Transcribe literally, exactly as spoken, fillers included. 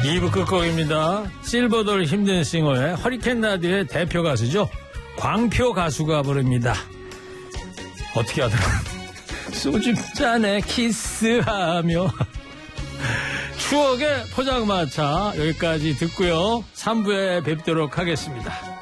이 부 끝곡입니다. 실버돌 힘든싱어의 허리케인 라디오의 대표 가수죠. 광표 가수가 부릅니다. 어떻게 하더라? 소주 잔에 키스하며. 추억의 포장마차 여기까지 듣고요. 삼 부에 뵙도록 하겠습니다.